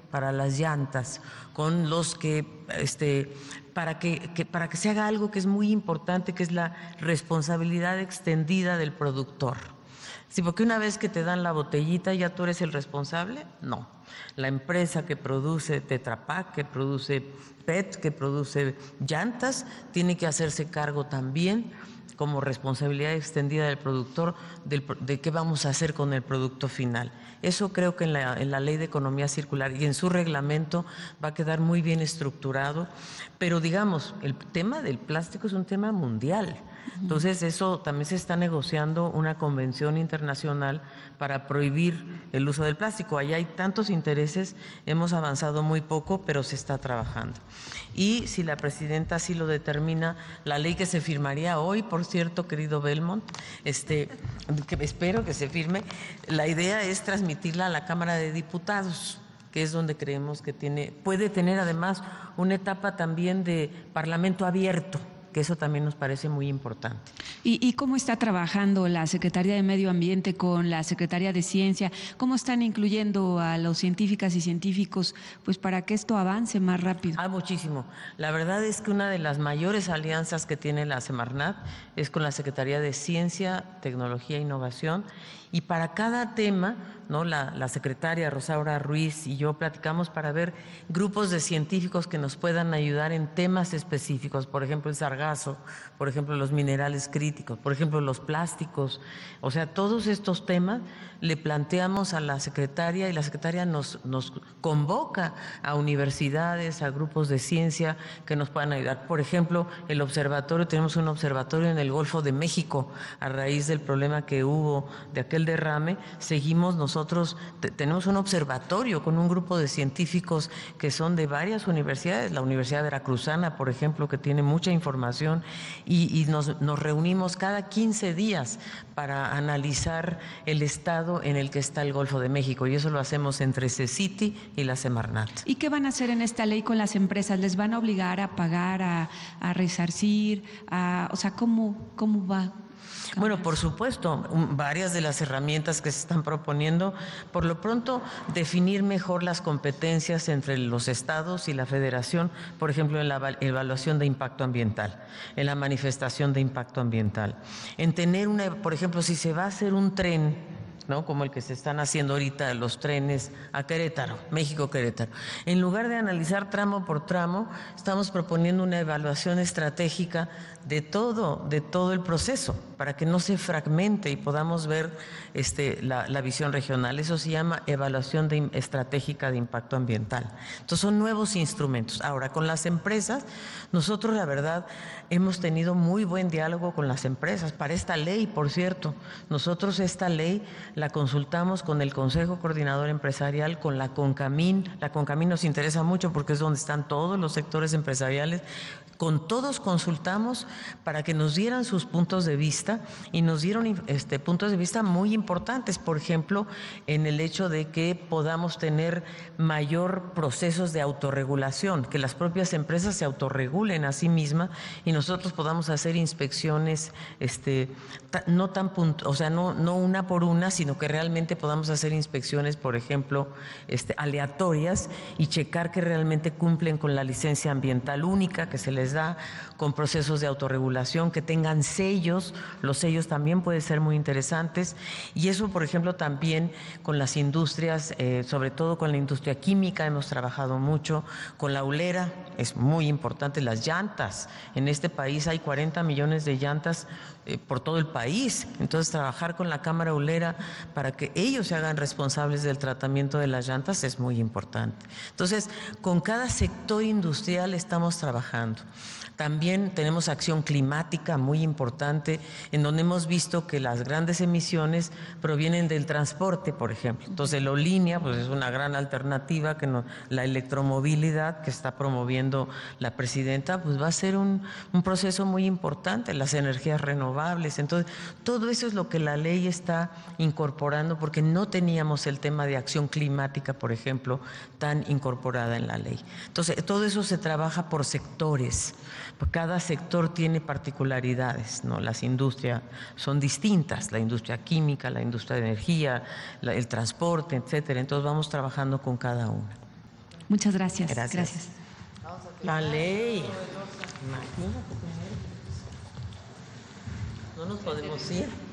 para las llantas, con los que, para que se haga algo que es muy importante, que es la responsabilidad extendida del productor. Sí, porque una vez que te dan la botellita, ¿ya tú eres el responsable? No. La empresa que produce Tetra Pak, que produce PET, que produce llantas, tiene que hacerse cargo también como responsabilidad extendida del productor de qué vamos a hacer con el producto final. Eso creo que en la Ley de Economía Circular y en su reglamento va a quedar muy bien estructurado, pero digamos, el tema del plástico es un tema mundial. Entonces eso también se está negociando una convención internacional para prohibir el uso del plástico. Allá hay tantos intereses, hemos avanzado muy poco, pero se está trabajando. Y si la presidenta así lo determina, la ley que se firmaría hoy, por cierto, querido Belmont, que espero que se firme, la idea es transmitirla a la Cámara de Diputados, que es donde creemos que puede tener además una etapa también de parlamento abierto, que eso también nos parece muy importante. ¿Y cómo está trabajando la Secretaría de Medio Ambiente con la Secretaría de Ciencia? ¿Cómo están incluyendo a los científicas y científicos pues para que esto avance más rápido? Muchísimo. La verdad es que una de las mayores alianzas que tiene la Semarnat es con la Secretaría de Ciencia, Tecnología e Innovación, y para cada tema, ¿no? La secretaria Rosaura Ruiz y yo platicamos para ver grupos de científicos que nos puedan ayudar en temas específicos, por ejemplo el sargazo, por ejemplo los minerales críticos, por ejemplo los plásticos, o sea, todos estos temas le planteamos a la secretaria y la secretaria nos convoca a universidades, a grupos de ciencia que nos puedan ayudar. Por ejemplo, el observatorio, tenemos un observatorio en el Golfo de México a raíz del problema que hubo de aquel derrame. Seguimos nosotros, tenemos un observatorio con un grupo de científicos que son de varias universidades, la Universidad Veracruzana, por ejemplo, que tiene mucha información, y nos reunimos cada 15 días para analizar el estado en el que está el Golfo de México, y eso lo hacemos entre CECITI y la Semarnat. ¿Y qué van a hacer en esta ley con las empresas? ¿Les van a obligar a pagar, a resarcir? O sea, ¿cómo va? Bueno, por supuesto, varias de las herramientas que se están proponiendo, por lo pronto, definir mejor las competencias entre los estados y la federación, por ejemplo, en la evaluación de impacto ambiental, en la manifestación de impacto ambiental, en tener por ejemplo, si se va a hacer un tren, ¿no? Como el que se están haciendo ahorita los trenes a Querétaro, México-Querétaro. En lugar de analizar tramo por tramo, estamos proponiendo una evaluación estratégica de todo el proceso, para que no se fragmente y podamos ver la visión regional. Eso se llama evaluación estratégica de impacto ambiental. Entonces son nuevos instrumentos. Ahora, con las empresas, nosotros la verdad hemos tenido muy buen diálogo con las empresas. Para esta ley, por cierto, nosotros esta ley la consultamos con el Consejo Coordinador Empresarial, con la CONCAMIN. La CONCAMIN nos interesa mucho porque es donde están todos los sectores empresariales. Con todos consultamos para que nos dieran sus puntos de vista, y nos dieron puntos de vista muy importantes, por ejemplo, en el hecho de que podamos tener mayor procesos de autorregulación, que las propias empresas se autorregulen a sí mismas y nosotros podamos hacer inspecciones no tan no una por una, sino que realmente podamos hacer inspecciones, por ejemplo, aleatorias, y checar que realmente cumplen con la licencia ambiental única que se les da, con procesos de autorregulación, que tengan sellos. Los sellos también pueden ser muy interesantes, y eso, por ejemplo, también con las industrias, sobre todo con la industria química, hemos trabajado mucho, con la hulera, es muy importante, las llantas. En este país hay 40 millones de llantas por todo el país, entonces trabajar con la Cámara Hulera para que ellos se hagan responsables del tratamiento de las llantas es muy importante. Entonces, con cada sector industrial estamos trabajando. También tenemos acción climática muy importante, en donde hemos visto que las grandes emisiones provienen del transporte, por ejemplo. Entonces, la aerolínea pues es una gran alternativa, la electromovilidad que está promoviendo la presidenta, pues va a ser un proceso muy importante, las energías renovables. Entonces, todo eso es lo que la ley está incorporando, porque no teníamos el tema de acción climática, por ejemplo, tan incorporada en la ley. Entonces, todo eso se trabaja por sectores. Cada sector tiene particularidades, ¿no? Las industrias son distintas, la industria química, la industria de energía, el transporte, etcétera. Entonces vamos trabajando con cada una. Muchas gracias. Gracias. La ley. Imagínate, no nos podemos ir.